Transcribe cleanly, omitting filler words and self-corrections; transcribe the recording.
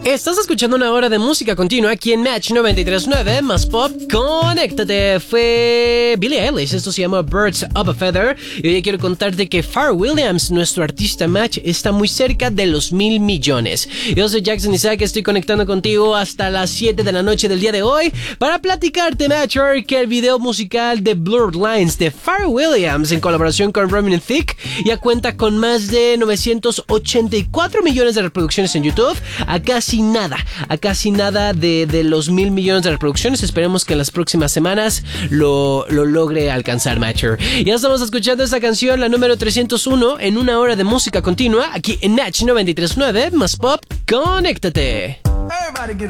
Estás escuchando una hora de música continua aquí en Match 93.9 más pop. Conéctate. Fue Billie Eilish. Esto se llama Birds of a Feather. Y hoy quiero contarte que Pharrell Williams, nuestro artista Match, está muy cerca de los 1,000 millones. Yo soy Jackson Isaac. Estoy conectando contigo hasta las 7 de la noche del día de hoy para platicarte, Matcher, que el video musical de Blurred Lines de Pharrell Williams en colaboración con Robin Thicke ya cuenta con más de 984 millones de reproducciones en YouTube. A casi nada de los 1,000 millones de reproducciones. Esperemos que en las próximas semanas lo logre alcanzar, Matcher. Ya estamos escuchando esta canción, la número 301, en una hora de música continua aquí en Match 93.9 más pop. Conéctate.